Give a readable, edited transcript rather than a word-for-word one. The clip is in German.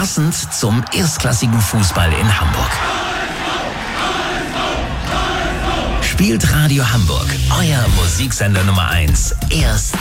Passend zum erstklassigen Fußball in Hamburg. Spielt Radio Hamburg, euer Musiksender Nummer 1, erst